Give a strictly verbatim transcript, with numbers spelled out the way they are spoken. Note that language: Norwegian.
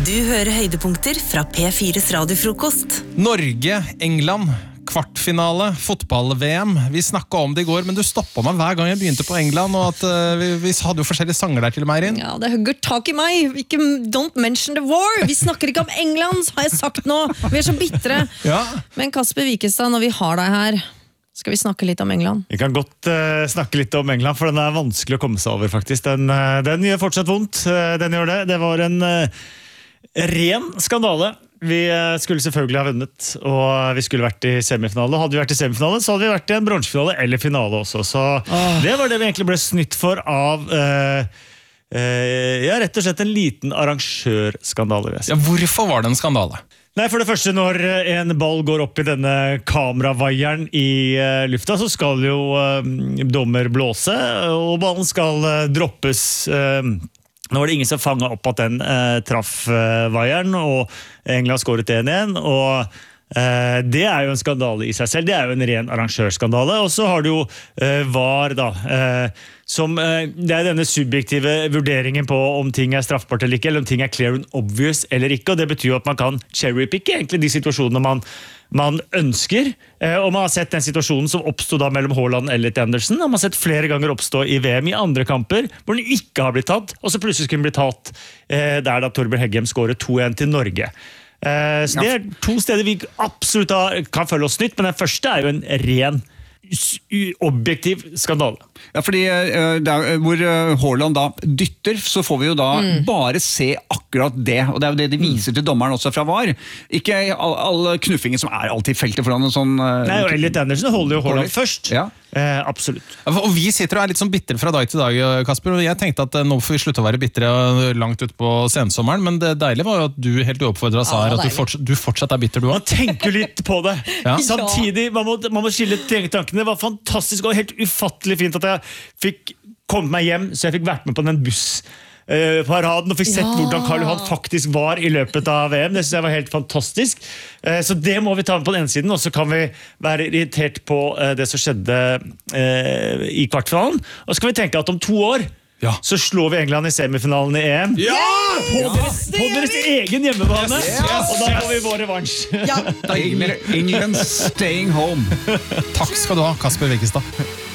Du hører høydepunkter fra P fires radiofrokost. Norge, England, kvartfinale, fotball-V M. Vi snakket om det i går, men du stoppet meg hver gang jeg begynte på England, og at uh, vi, vi hadde jo forskjellige sanger der til meg, Eirin. Ja, det hugger tak i meg. Ikke, don't mention the war. Vi snakker ikke om England, har jeg sagt nå. Vi er så bittre. Ja. Men Kasper Wikestad, når vi har deg her, skal vi snakke litt om England? Vi kan godt uh, snakke litt om England, for den er vanskelig å komme seg over, faktisk. Den, uh, den gjør fortsatt vondt. Uh, den gjør det. Det var en uh, ren skandale. Vi uh, skulle selvfølgelig ha vunnet, og vi skulle vært i semifinale. Hadde vi vært i semifinale, så hadde vi vært i en bronsefinale eller finale også. Så oh. det var det vi egentlig ble snytt for av... Uh, uh, ja, rett og slett en liten arrangørskandale. Ja, hvorfor var det en skandale? Nei, for det første, når en ball går opp i denne kameravaieren i uh, lufta, så skal jo uh, dommer blåse, og ballen skal uh, droppes. Uh, nå var det ingen som fanget opp at den uh, traff uh, vaieren, og England skåret en igjen, og uh, det er jo en skandale i seg selv. Det er jo en ren arrangørskandale, og så har du jo uh, V A R da, uh, som, uh, det er denne subjektive vurderingen på om ting er straffbart eller ikke, eller om ting er clear and obvious eller ikke, og det betyr jo at man kan cherrypicke egentlig de situasjonene man, man ønsker, uh, og man har sett den situasjonen som oppstod da mellom Haaland og Elliot Anderson, og man har sett flere ganger oppstå i V M i andre kamper, hvor den ikke har blitt tatt, og så plutselig skulle den bli tatt uh, der da Torbjørn Heggem skåret to en til Norge. Uh, så det er to steder vi absolutt kan følge oss nytt, men den første er jo en ren objektiv skandale. Ja, fordi uh, der, hvor uh, Haaland da dytter, så får vi jo da mm. bare se akkurat det, og det er jo det de viser til dommeren også fra V A R. Ikke all, all knuffingen som er alltid i feltet foran en sånn... Uh, Nei, og Elliot Anderson holder jo Haaland først. Ja. Eh, absolutt. Og vi sitter og er litt sånn bitter fra dag til dag, Kasper, og jeg tenkte at nå får vi slutte å være bitre langt ut på sensommeren, men det deilige var jo at du helt uoppfordret sa her at du fortsatt, du fortsatt er bitter du også. Man tenker litt på det. Ja. Samtidig, man må, man må skille tankene. Det var fantastisk og helt ufattelig fint at jeg fikk kommet meg hjem, så jeg fikk vært med på den buss Uh, paraden og fikk sett ja. hvordan Karl Johan faktisk var i løpet av V M. Det synes jeg var helt fantastisk. Uh, så det må vi ta med på den ene siden, og så kan vi være irritert på uh, det som skjedde uh, i kvartfinalen. Og så kan vi tenke at om to år ja. så slår vi England i semifinalen i E M. Ja! På, ja! Deres, på deres egen hjemmebane. Yes, yes, og da får vi vår revansj. Ja. England staying home. Takk skal du ha, Kasper Wikestad.